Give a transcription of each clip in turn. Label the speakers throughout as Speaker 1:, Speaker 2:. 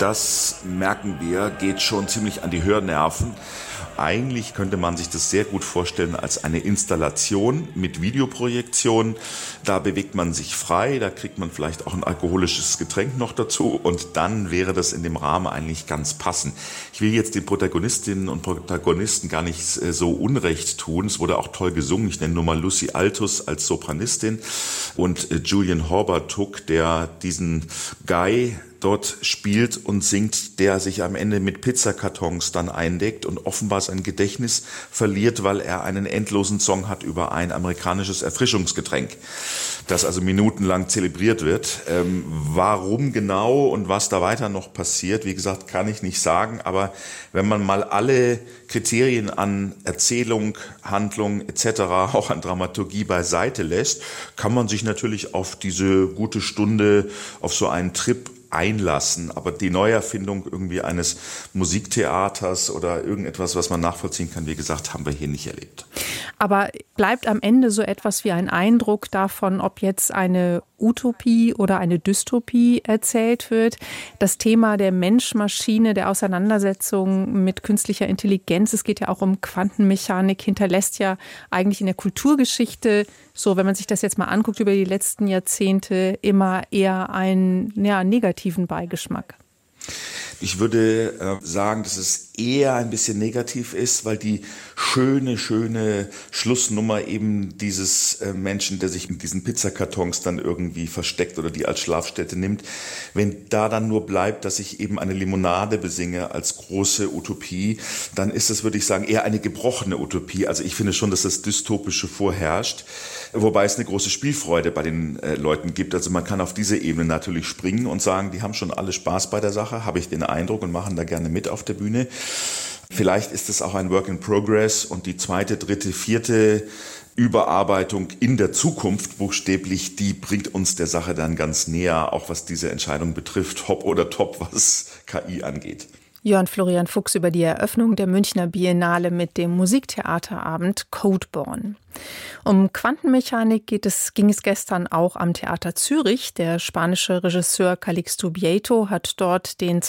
Speaker 1: das merken wir, geht schon ziemlich an die Hörnerven. Eigentlich könnte man sich das sehr gut vorstellen als eine Installation mit Videoprojektion. Da bewegt man sich frei, da kriegt man vielleicht auch ein alkoholisches Getränk noch dazu und dann wäre das in dem Rahmen eigentlich ganz passend. Ich will jetzt den Protagonistinnen und Protagonisten gar nicht so unrecht tun. Es wurde auch toll gesungen. Ich nenne nur mal Lucy Altus als Sopranistin und Julian Horbatuk, der diesen Guy dort spielt und singt, der sich am Ende mit Pizzakartons dann eindeckt und offenbar sein Gedächtnis verliert, weil er einen endlosen Song hat über ein amerikanisches Erfrischungsgetränk, das also minutenlang zelebriert wird. Warum genau und was da weiter noch passiert, wie gesagt, kann ich nicht sagen, aber wenn man mal alle Kriterien an Erzählung, Handlung etc., auch an Dramaturgie beiseite lässt, kann man sich natürlich auf diese gute Stunde, auf so einen Trip einlassen, aber die Neuerfindung irgendwie eines Musiktheaters oder irgendetwas, was man nachvollziehen kann, wie gesagt, haben wir hier nicht erlebt.
Speaker 2: Aber bleibt am Ende so etwas wie ein Eindruck davon, ob jetzt eine Utopie oder eine Dystopie erzählt wird? Das Thema der Mensch-Maschine, der Auseinandersetzung mit künstlicher Intelligenz, es geht ja auch um Quantenmechanik, hinterlässt ja eigentlich in der Kulturgeschichte, so wenn man sich das jetzt mal anguckt über die letzten Jahrzehnte, immer eher einen negativen Beigeschmack.
Speaker 1: Ich würde sagen, dass es eher ein bisschen negativ ist, weil die schöne Schlussnummer eben dieses Menschen, der sich in diesen Pizzakartons dann irgendwie versteckt oder die als Schlafstätte nimmt, wenn da dann nur bleibt, dass ich eben eine Limonade besinge als große Utopie, dann ist es, würde ich sagen, eher eine gebrochene Utopie. Also ich finde schon, dass das Dystopische vorherrscht, wobei es eine große Spielfreude bei den Leuten gibt. Also man kann auf diese Ebene natürlich springen und sagen, die haben schon alle Spaß bei der Sache, habe ich den Eindruck, und machen da gerne mit auf der Bühne. Vielleicht ist es auch ein Work in Progress und die zweite, dritte, vierte Überarbeitung in der Zukunft buchstäblich, die bringt uns der Sache dann ganz näher, auch was diese Entscheidung betrifft, hopp oder top, was KI angeht.
Speaker 2: Jörn Florian Fuchs über die Eröffnung der Münchner Biennale mit dem Musiktheaterabend Codeborn. Um Quantenmechanik ging es gestern auch am Theater Zürich. Der spanische Regisseur Calixto Bieito hat dort den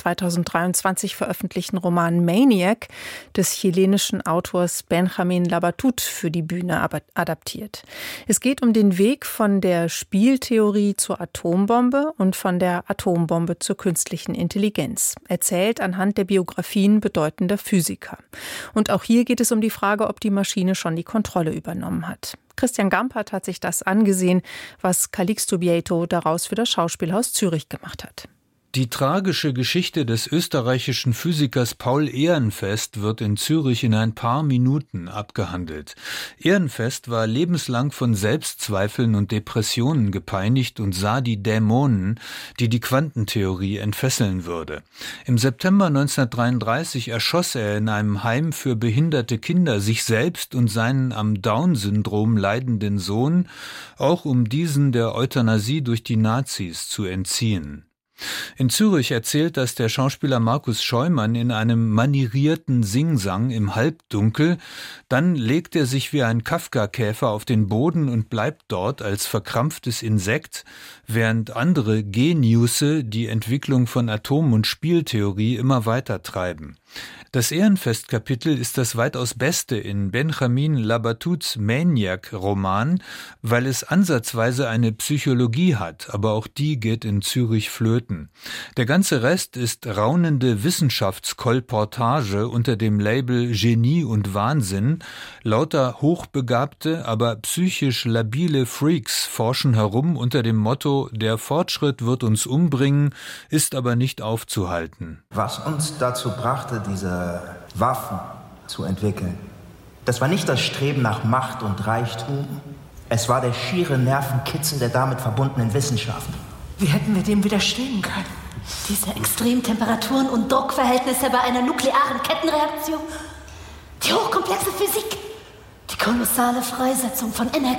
Speaker 2: 2023 veröffentlichten Roman Maniac des chilenischen Autors Benjamin Labatut für die Bühne adaptiert. Es geht um den Weg von der Spieltheorie zur Atombombe und von der Atombombe zur künstlichen Intelligenz, erzählt anhand der Biografien bedeutender Physiker. Und auch hier geht es um die Frage, ob die Maschine schon die Kontrolle übernommen hat. Christian Gampert hat sich das angesehen, was Calixto Bieito daraus für das Schauspielhaus Zürich gemacht hat.
Speaker 3: Die tragische Geschichte des österreichischen Physikers Paul Ehrenfest wird in Zürich in ein paar Minuten abgehandelt. Ehrenfest war lebenslang von Selbstzweifeln und Depressionen gepeinigt und sah die Dämonen, die die Quantentheorie entfesseln würde. Im September 1933 erschoss er in einem Heim für behinderte Kinder sich selbst und seinen am Down-Syndrom leidenden Sohn, auch um diesen der Euthanasie durch die Nazis zu entziehen. In Zürich erzählt das der Schauspieler Markus Scheumann in einem manierierten Singsang im Halbdunkel, dann legt er sich wie ein Kafka-Käfer auf den Boden und bleibt dort als verkrampftes Insekt, während andere Geniusse die Entwicklung von Atom- und Spieltheorie immer weiter treiben. Das Ehrenfest-Kapitel ist das weitaus beste in Benjamin Labatuts Maniac-Roman, weil es ansatzweise eine Psychologie hat, aber auch die geht in Zürich flöten. Der ganze Rest ist raunende Wissenschaftskolportage unter dem Label Genie und Wahnsinn. Lauter hochbegabte, aber psychisch labile Freaks forschen herum unter dem Motto, der Fortschritt wird uns umbringen, ist aber nicht aufzuhalten.
Speaker 4: Was uns dazu brachte, diese Waffen zu entwickeln, das war nicht das Streben nach Macht und Reichtum, es war der schiere Nervenkitzel der damit verbundenen Wissenschaft.
Speaker 5: Wie hätten wir dem widerstehen können? Diese Extremtemperaturen und Druckverhältnisse bei einer nuklearen Kettenreaktion, die hochkomplexe Physik, die kolossale Freisetzung von Energie.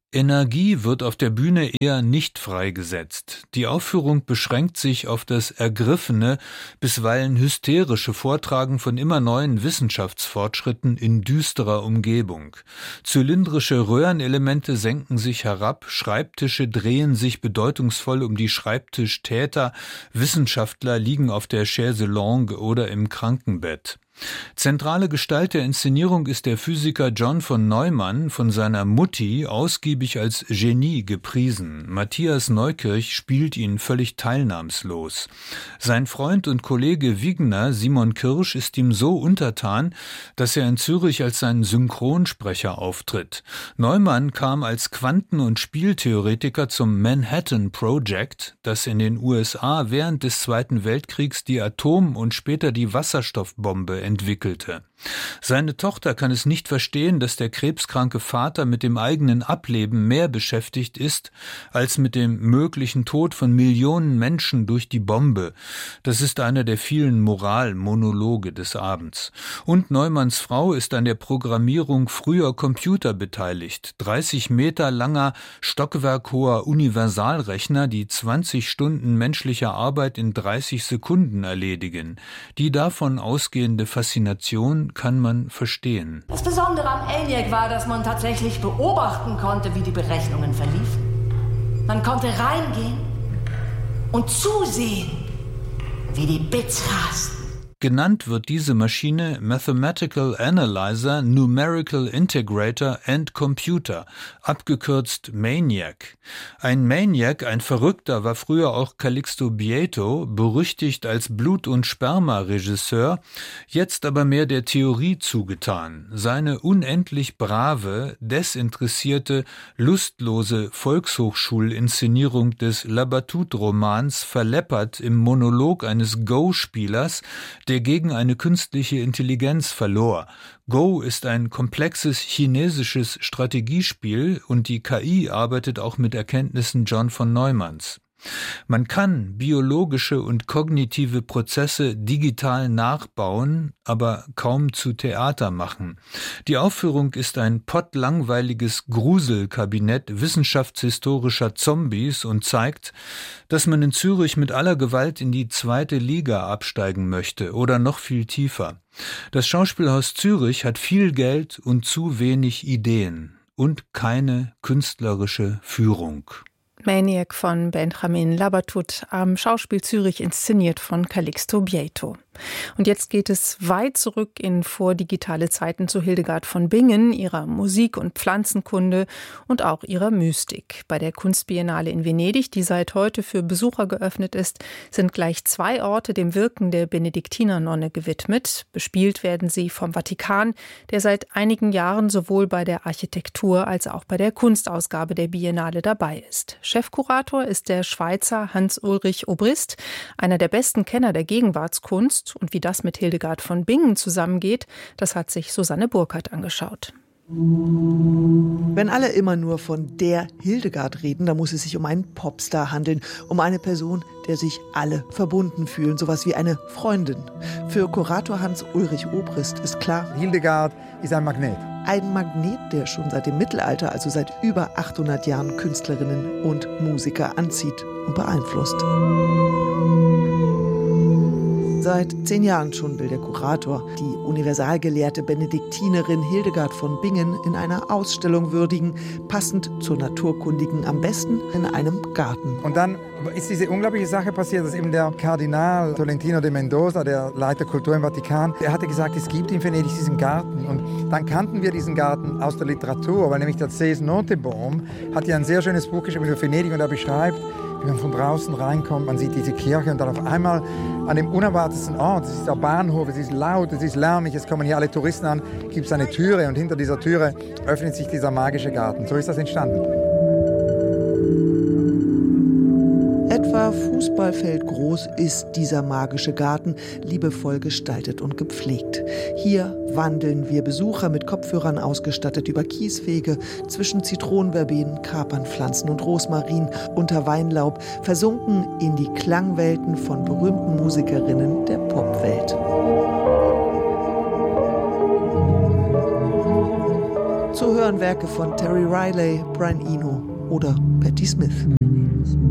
Speaker 3: Energie wird auf der Bühne eher nicht freigesetzt. Die Aufführung beschränkt sich auf das ergriffene, bisweilen hysterische Vortragen von immer neuen Wissenschaftsfortschritten in düsterer Umgebung. Zylindrische Röhrenelemente senken sich herab, Schreibtische drehen sich bedeutungsvoll um die Schreibtischtäter, Wissenschaftler liegen auf der Chaise longue oder im Krankenbett. Zentrale Gestalt der Inszenierung ist der Physiker John von Neumann, von seiner Mutti ausgiebig als Genie gepriesen. Matthias Neukirch spielt ihn völlig teilnahmslos. Sein Freund und Kollege Wigner, Simon Kirsch, ist ihm so untertan, dass er in Zürich als sein Synchronsprecher auftritt. Neumann kam als Quanten- und Spieltheoretiker zum Manhattan Project, das in den USA während des Zweiten Weltkriegs die Atom- und später die Wasserstoffbombe entwickelte. Seine Tochter kann es nicht verstehen, dass der krebskranke Vater mit dem eigenen Ableben mehr beschäftigt ist, als mit dem möglichen Tod von Millionen Menschen durch die Bombe. Das ist einer der vielen Moralmonologe des Abends. Und Neumanns Frau ist an der Programmierung früher Computer beteiligt. 30 Meter langer, stockwerkhoher Universalrechner, die 20 Stunden menschlicher Arbeit in 30 Sekunden erledigen. Die davon ausgehende Faszination kann man verstehen.
Speaker 5: Das Besondere am ENIAC war, dass man tatsächlich beobachten konnte, wie die Berechnungen verliefen. Man konnte reingehen und zusehen, wie die Bits rasten.
Speaker 3: Genannt wird diese Maschine Mathematical Analyzer, Numerical Integrator and Computer, abgekürzt MANIAC. Ein Maniac, ein Verrückter, war früher auch Calixto Bieto, berüchtigt als Blut- und Sperma-Regisseur, jetzt aber mehr der Theorie zugetan. Seine unendlich brave, desinteressierte, lustlose Volkshochschulinszenierung des Labatut-Romans verleppert im Monolog eines Go-Spielers, der gegen eine künstliche Intelligenz verlor. Go ist ein komplexes chinesisches Strategiespiel und die KI arbeitet auch mit Erkenntnissen John von Neumanns. Man kann biologische und kognitive Prozesse digital nachbauen, aber kaum zu Theater machen. Die Aufführung ist ein pottlangweiliges Gruselkabinett wissenschaftshistorischer Zombies und zeigt, dass man in Zürich mit aller Gewalt in die 2. Liga absteigen möchte oder noch viel tiefer. Das Schauspielhaus Zürich hat viel Geld und zu wenig Ideen und keine künstlerische Führung.
Speaker 2: Maniac von Benjamin Labatut am Schauspiel Zürich, inszeniert von Calixto Bieto. Und jetzt geht es weit zurück in vordigitale Zeiten zu Hildegard von Bingen, ihrer Musik- und Pflanzenkunde und auch ihrer Mystik. Bei der Kunstbiennale in Venedig, die seit heute für Besucher geöffnet ist, sind gleich 2 Orte dem Wirken der Benediktinernonne gewidmet. Bespielt werden sie vom Vatikan, der seit einigen Jahren sowohl bei der Architektur als auch bei der Kunstausgabe der Biennale dabei ist. Chefkurator ist der Schweizer Hans-Ulrich Obrist, einer der besten Kenner der Gegenwartskunst. Und wie das mit Hildegard von Bingen zusammengeht, das hat sich Susanne Burkhardt angeschaut.
Speaker 6: Wenn alle immer nur von der Hildegard reden, dann muss es sich um einen Popstar handeln, um eine Person, der sich alle verbunden fühlen, sowas wie eine Freundin. Für Kurator Hans-Ulrich Obrist ist klar,
Speaker 7: Hildegard ist ein Magnet.
Speaker 6: Ein Magnet, der schon seit dem Mittelalter, also seit über 800 Jahren, Künstlerinnen und Musiker anzieht und beeinflusst. Seit 10 Jahren schon will der Kurator die universalgelehrte Benediktinerin Hildegard von Bingen in einer Ausstellung würdigen, passend zur Naturkundigen, am besten in einem Garten.
Speaker 7: Und dann ist diese unglaubliche Sache passiert, dass eben der Kardinal Tolentino de Mendoza, der Leiter Kultur im Vatikan, der hatte gesagt, es gibt in Venedig diesen Garten. Und dann kannten wir diesen Garten aus der Literatur, weil nämlich der C.S. Nottebohm hat ja ein sehr schönes Buch geschrieben über Venedig und er beschreibt, wie man von draußen reinkommt, man sieht diese Kirche und dann auf einmal an dem unerwartetsten Ort, es ist der Bahnhof, es ist laut, es ist lärmig, es kommen hier alle Touristen an, gibt es eine Türe und hinter dieser Türe öffnet sich dieser magische Garten. So ist das entstanden.
Speaker 6: Etwa Fußballfeld groß ist dieser magische Garten, liebevoll gestaltet und gepflegt. Hier wandeln wir Besucher mit Kopfhörern ausgestattet über Kieswege, zwischen Zitronenverbenen, Kapernpflanzen und Rosmarin, unter Weinlaub, versunken in die Klangwelten von berühmten Musikerinnen der Popwelt. Zu hören Werke von Terry Riley, Brian Eno oder Patti Smith.